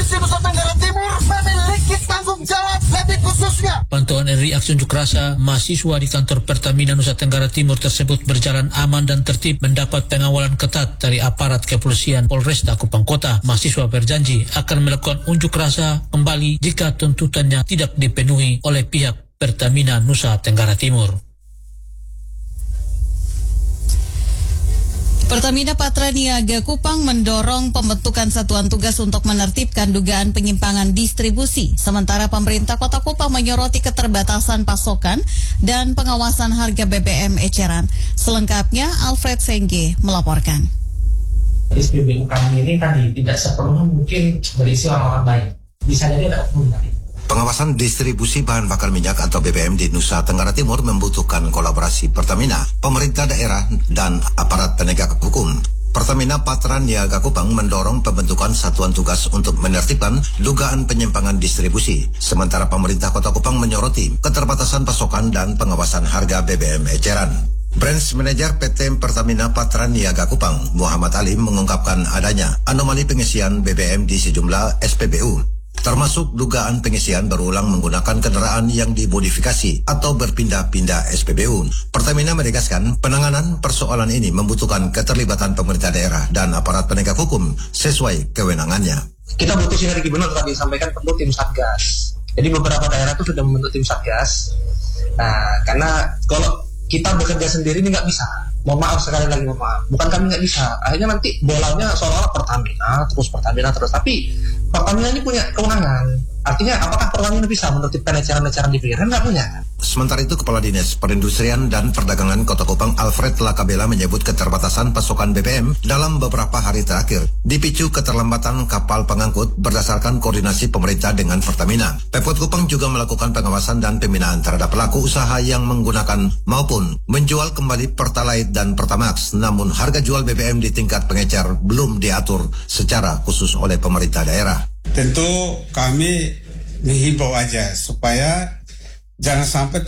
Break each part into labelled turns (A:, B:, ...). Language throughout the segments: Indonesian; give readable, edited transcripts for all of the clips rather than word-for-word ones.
A: Distribusi Nusa Tenggara Timur memiliki tanggung jawab lebih khususnya.
B: Pantauan RRI aksi unjuk rasa mahasiswa di kantor Pertamina Nusa Tenggara Timur tersebut berjalan aman dan tertib, mendapat pengawalan ketat dari aparat kepolisian Polresta Kupang Kota. Mahasiswa berjanji akan melakukan unjuk rasa kembali jika tuntutannya tidak dipenuhi oleh pihak Pertamina Nusa Tenggara Timur.
C: Pertamina Patra Niaga Kupang mendorong pembentukan satuan tugas untuk menertibkan dugaan penyimpangan distribusi. Sementara pemerintah Kota Kupang menyoroti keterbatasan pasokan dan pengawasan harga BBM eceran. Selengkapnya Alfred Sengge melaporkan.
D: SPBU kami ini tadi tidak sepenuhnya mungkin berisi orang-orang baik. Bisa jadi ada oknum tadi.
E: Pengawasan distribusi bahan bakar minyak atau BBM di Nusa Tenggara Timur membutuhkan kolaborasi Pertamina, pemerintah daerah, dan aparat penegak hukum. Pertamina Patra Niaga Kupang mendorong pembentukan satuan tugas untuk menertibkan dugaan penyimpangan distribusi. Sementara pemerintah Kota Kupang menyoroti keterbatasan pasokan dan pengawasan harga BBM eceran. Branch Manager PT Pertamina Patra Niaga Kupang, Muhammad Ali, mengungkapkan adanya anomali pengisian BBM di sejumlah SPBU. Termasuk dugaan pengisian berulang menggunakan kendaraan yang dimodifikasi atau berpindah-pindah SPBU. Pertamina menegaskan penanganan persoalan ini membutuhkan keterlibatan pemerintah daerah dan aparat penegak hukum sesuai kewenangannya.
D: Kita butuh sinergi, benar tadi disampaikan perlu tim satgas. Jadi beberapa daerah itu sudah membentuk tim satgas. Nah, karena kalau kita bekerja sendiri ini nggak bisa. Mohon maaf sekali lagi, mohon maaf. Bukan kami nggak bisa. Akhirnya nanti bolanya seolah-olah Pertamina terus. Tapi Pertamina ini punya kewenangan. Artinya apakah Pertamina bisa menertibkan eceran-eceran di pinggir? Nggak punya.
E: Sementara itu, Kepala Dinas Perindustrian dan Perdagangan Kota Kupang Alfred Lakabela menyebut keterbatasan pasokan BBM dalam beberapa hari terakhir dipicu keterlambatan kapal pengangkut berdasarkan koordinasi pemerintah dengan Pertamina. Pemkot Kupang juga melakukan pengawasan dan pembinaan terhadap pelaku usaha yang menggunakan maupun menjual kembali Pertalite dan Pertamax, namun harga jual BBM di tingkat pengecer belum diatur secara khusus oleh pemerintah daerah.
F: Tentu kami menghimbau aja supaya jangan sampai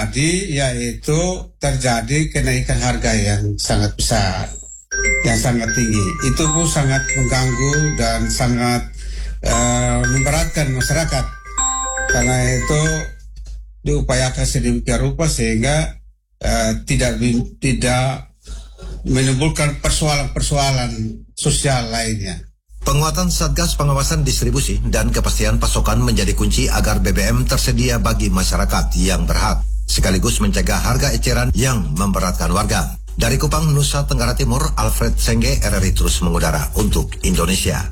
F: terjadi kenaikan harga yang sangat besar, yang sangat tinggi. Itu pun sangat mengganggu dan sangat memberatkan masyarakat. Karena itu diupayakan sedemikian rupa sehingga tidak menimbulkan persoalan-persoalan sosial lainnya.
E: Penguatan Satgas Pengawasan Distribusi dan kepastian pasokan menjadi kunci agar BBM tersedia bagi masyarakat yang berhak, sekaligus mencegah harga eceran yang memberatkan warga. Dari Kupang, Nusa Tenggara Timur, Alfred Sengge, RRI terus mengudara untuk Indonesia.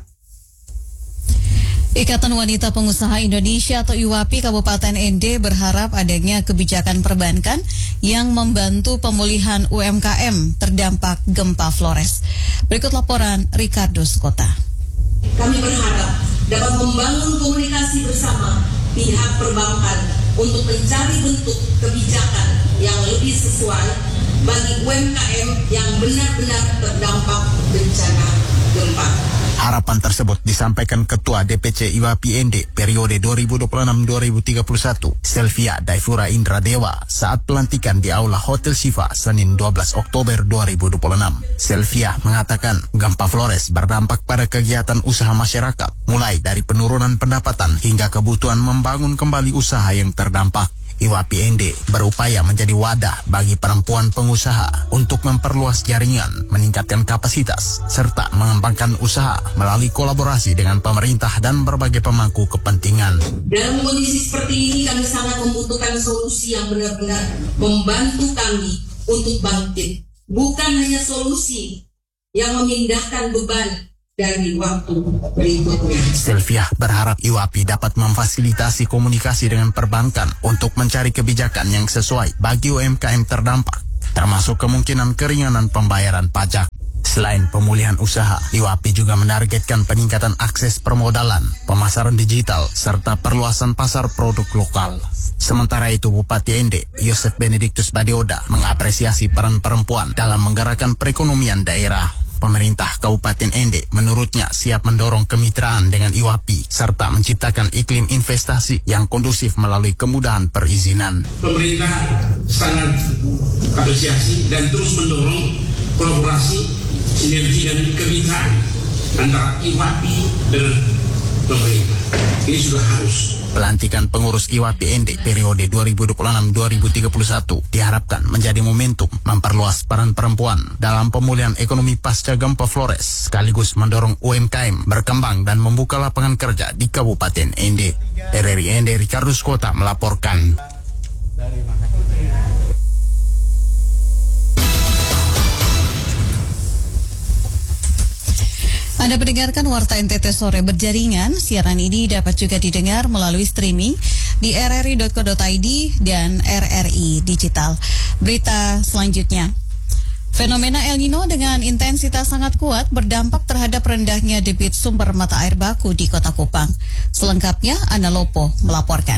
C: Ikatan Wanita Pengusaha Indonesia atau IWAPI Kabupaten ND berharap adanya kebijakan perbankan yang membantu pemulihan UMKM terdampak gempa Flores. Berikut laporan Ricardo Skota.
G: Kami berharap dapat membangun komunikasi bersama pihak perbankan untuk mencari bentuk kebijakan yang lebih sesuai bagi UMKM yang benar-benar terdampak bencana gempa.
H: Harapan tersebut disampaikan Ketua DPC IWAPI ND periode 2026-2031, Selvia Daifura Indra Dewa, saat pelantikan di Aula Hotel Siva, Senin 12 Oktober 2026. Selvia mengatakan gempa Flores berdampak pada kegiatan usaha masyarakat, mulai dari penurunan pendapatan hingga kebutuhan membangun kembali usaha yang terdampak. IWAPI ND berupaya menjadi wadah bagi perempuan pengusaha untuk memperluas jaringan, meningkatkan kapasitas, serta mengembangkan usaha melalui kolaborasi dengan pemerintah dan berbagai pemangku kepentingan.
G: Dalam kondisi seperti ini kami sangat membutuhkan solusi yang benar-benar membantu kami untuk bangkit. Bukan hanya solusi yang memindahkan beban dari waktu berikutnya.
H: Selvia berharap IWAPI dapat memfasilitasi komunikasi dengan perbankan untuk mencari kebijakan yang sesuai bagi UMKM terdampak, termasuk kemungkinan keringanan pembayaran pajak. Selain pemulihan usaha, IWAPI juga menargetkan peningkatan akses permodalan, pemasaran digital, serta perluasan pasar produk lokal. Sementara itu, Bupati ND, Yosef Benedictus Badioda, mengapresiasi peran perempuan dalam menggerakkan perekonomian daerah. Pemerintah Kabupaten ND menurutnya siap mendorong kemitraan dengan IWAPI serta menciptakan iklim investasi yang kondusif melalui kemudahan perizinan.
I: Pemerintah sangat apresiasi dan terus mendorong kolaborasi, sinergi dan kemitraan antara IWAPI dan pemerintah. Ini sudah harus.
H: Pelantikan pengurus IWAPI-ND periode 2026-2031 diharapkan menjadi momentum memperluas peran perempuan dalam pemulihan ekonomi pasca gempa Flores, sekaligus mendorong UMKM berkembang dan membuka lapangan kerja di Kabupaten ND. RRI ND Ricardus Kota melaporkan.
C: Anda mendengarkan Warta NTT Sore berjaringan. Siaran ini dapat juga didengar melalui streaming di rri.co.id dan RRI Digital. Berita selanjutnya. Fenomena El Nino dengan intensitas sangat kuat berdampak terhadap rendahnya debit sumber mata air baku di Kota Kupang. Selengkapnya, Ana Lopo melaporkan.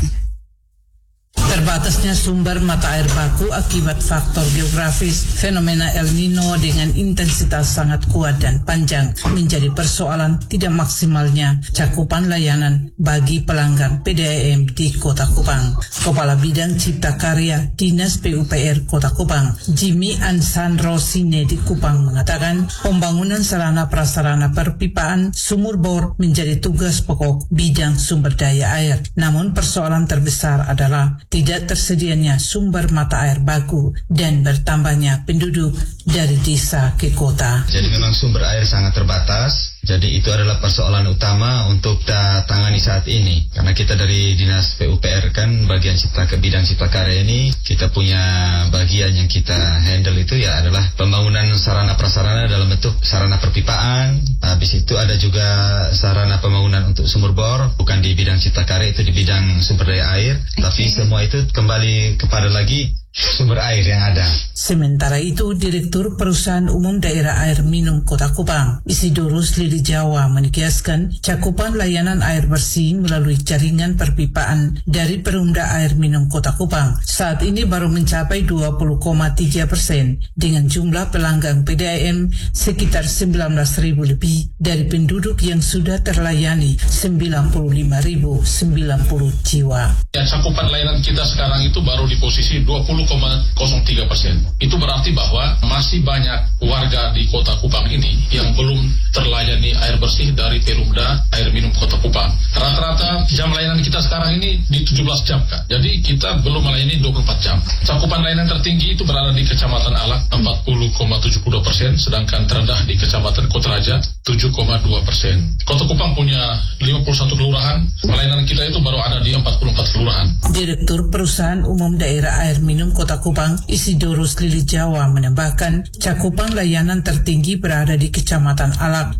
J: Terbatasnya sumber mata air baku akibat faktor geografis, fenomena El Nino dengan intensitas sangat kuat dan panjang menjadi persoalan tidak maksimalnya cakupan layanan bagi pelanggan PDAM di Kota Kupang. Kepala Bidang Cipta Karya Dinas PUPR Kota Kupang, Jimmy Ansandro Sine di Kupang mengatakan pembangunan sarana prasarana perpipaan sumur bor menjadi tugas pokok bidang sumber daya air. Namun persoalan terbesar adalah tidak tersedianya sumber mata air baku dan bertambahnya penduduk dari desa ke kota.
K: Jadi memang sumber air sangat terbatas. Jadi itu adalah persoalan utama untuk tangani saat ini. Karena kita dari Dinas PUPR kan bagian bidang cipta karya ini, kita punya bagian yang kita handle itu ya adalah pembangunan sarana prasarana dalam bentuk sarana perpipaan. Habis itu ada juga sarana pembangunan untuk sumur bor, bukan di bidang cipta karya, itu di bidang sumber daya air. Tapi semua itu kembali kepada lagi sumber air yang ada.
J: Sementara itu, Direktur Perusahaan Umum Daerah Air Minum Kota Kupang, Isidorus Lili Jawa menegaskan cakupan layanan air bersih melalui jaringan perpipaan dari Perumda Air Minum Kota Kupang saat ini baru mencapai 20,3% dengan jumlah pelanggan PDAM sekitar 19.000 lebih dari penduduk yang sudah terlayani 95.090 jiwa.
L: Ya, cakupan layanan kita sekarang itu baru di posisi 20,03%. Itu berarti bahwa masih banyak warga di Kota Kupang ini yang belum terlayani air bersih dari Perumda Air Minum Kota Kupang. Rata-rata jam layanan kita sekarang ini di 17 jam, Kak. Jadi kita belum melayani 24 jam. Cakupan layanan tertinggi itu berada di Kecamatan Alak 40,72%, sedangkan terendah di Kecamatan Kotaraja 7,2%. Kota Kupang punya 51 kelurahan, pelayanan kita itu baru ada di 44 kelurahan.
J: Direktur Perusahaan Umum Daerah Air Minum Kota Kupang, Isidorus Lili Jawa menambahkan cakupan layanan tertinggi berada di Kecamatan Alak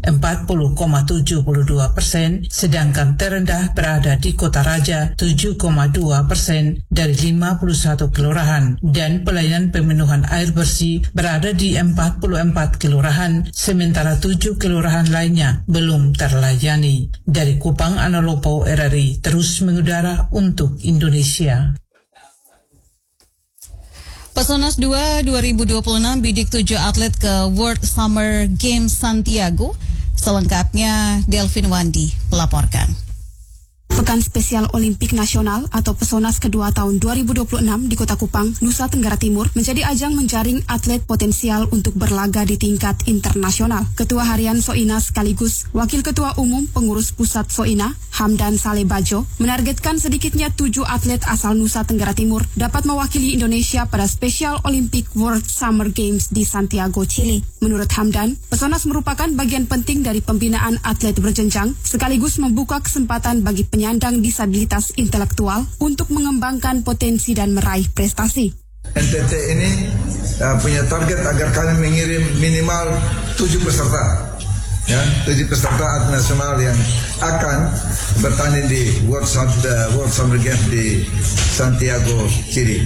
J: 40,72%, sedangkan terendah berada di Kotaraja 7,2% dari 51 kelurahan, dan pelayanan pemenuhan air bersih berada di 44 kelurahan, sementara 7 kelurahan lainnya belum terlayani. Dari Kupang, Analopo, RRI terus mengudara untuk Indonesia.
C: Pesonas 2 2026 bidik 7 atlet ke World Summer Games Santiago. Selengkapnya Delvin Wandi melaporkan.
M: Pekan Spesial Olimpik Nasional atau Pesonas kedua tahun 2026 di Kota Kupang, Nusa Tenggara Timur menjadi ajang menjaring atlet potensial untuk berlaga di tingkat internasional. Ketua Harian Soina sekaligus Wakil Ketua Umum Pengurus Pusat Soina, Hamdan Saleh Bajo, menargetkan sedikitnya 7 atlet asal Nusa Tenggara Timur dapat mewakili Indonesia pada Special Olympic World Summer Games di Santiago, Chile. Menurut Hamdan, Pesonas merupakan bagian penting dari pembinaan atlet berjenjang sekaligus membuka kesempatan bagi penyandang disabilitas intelektual untuk mengembangkan potensi dan meraih prestasi.
N: NTT ini punya target agar kami mengirim minimal 7 peserta, ya, 7 peserta atlet nasional yang akan bertanding di World Summer Games di Santiago, Chile.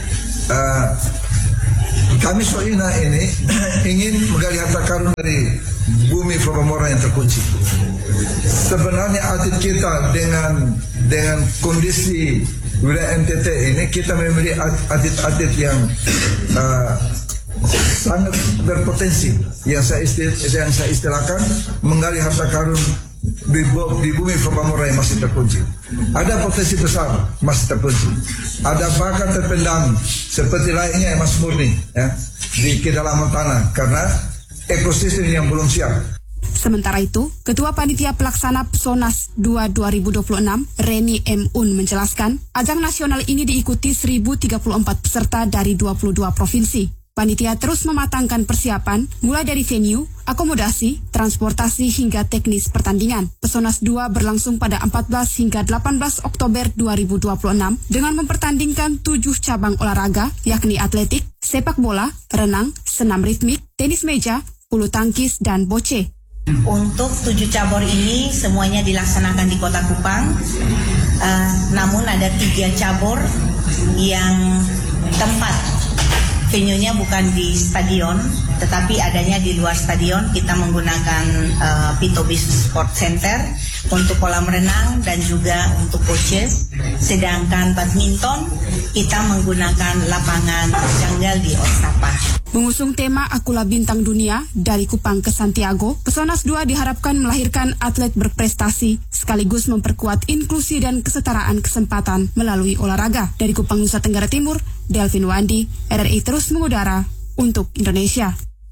N: Kami Soina ini ingin menggali harta karun dari bumi Floromora yang terkunci. Sebenarnya atlet kita dengan kondisi wilayah NTT ini, kita memiliki atlet-atlet yang sangat berpotensi, yang saya istilahkan menggali harta karun di bumi Floromora yang masih terkunci. Ada potensi besar masih terkunci. Ada bakat terpendam seperti layaknya emas murni, ya, di kedalaman tanah karena ekosistem yang belum siap.
M: Sementara itu, Ketua Panitia Pelaksana Pesonas 2 2026, Reni M. Un menjelaskan, ajang nasional ini diikuti 1.034 peserta dari 22 provinsi. Panitia terus mematangkan persiapan, mulai dari venue, akomodasi, transportasi hingga teknis pertandingan. Pesonas 2 berlangsung pada 14 hingga 18 Oktober 2026 dengan mempertandingkan 7 cabang olahraga, yakni atletik, sepak bola, renang, senam ritmik, tenis meja, bulu tangkis, dan boce.
O: Untuk 7 cabur ini semuanya dilaksanakan di Kota Kupang, namun ada 3 cabur yang tempat venue-nya bukan di stadion, tetapi adanya di luar stadion. Kita menggunakan Pito Business Sport Center untuk kolam renang dan juga untuk coaches. Sedangkan badminton kita menggunakan lapangan janggal di Osapa.
M: Mengusung tema Akulah Bintang Dunia dari Kupang ke Santiago, Pesonas 2 diharapkan melahirkan atlet berprestasi sekaligus memperkuat inklusi dan kesetaraan kesempatan melalui olahraga. Dari Kupang, Nusa Tenggara Timur, Delvin Wandi, RRI terus mengudara untuk Indonesia.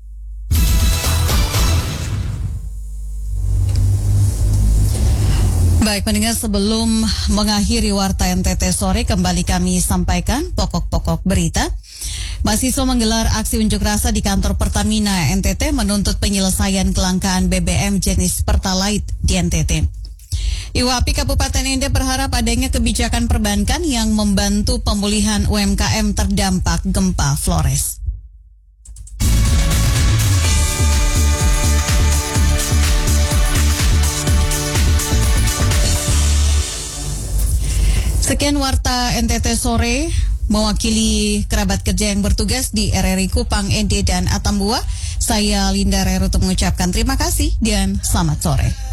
C: Baik, pendengar, sebelum mengakhiri Warta NTT sore, kembali kami sampaikan pokok-pokok berita. Mahasiswa menggelar aksi unjuk rasa di kantor Pertamina NTT menuntut penyelesaian kelangkaan BBM jenis Pertalite di NTT. IWAPI Kabupaten Ende berharap adanya kebijakan perbankan yang membantu pemulihan UMKM terdampak gempa Flores. Sekian Warta NTT sore, mewakili kerabat kerja yang bertugas di RRI Kupang, Ende, dan Atambua. Saya Linda Rerutu mengucapkan terima kasih dan selamat sore.